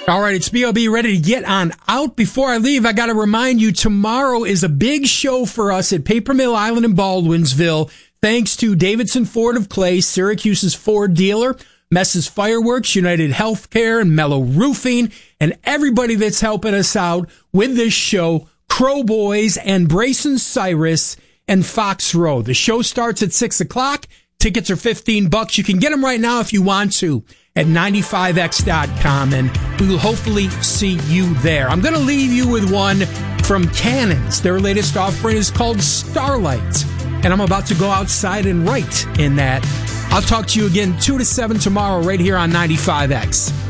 All right, it's BLB ready to get on out. Before I leave, I got to remind you, tomorrow is a big show for us at Paper Mill Island in Baldwinsville. Thanks to Davidson Ford of Clay, Syracuse's Ford dealer, Mess's Fireworks, United Healthcare, and Mellow Roofing, and everybody that's helping us out with this show, Crow Boys and Brayson Cyrus and Fox Row. The show starts at 6 o'clock. Tickets are $15. You can get them right now if you want to at 95x.com, and we will hopefully see you there. I'm going to leave you with one from Cannons. Their latest offering is called Starlight, and I'm about to go outside and write in that. I'll talk to you again 2 to 7 tomorrow right here on 95X.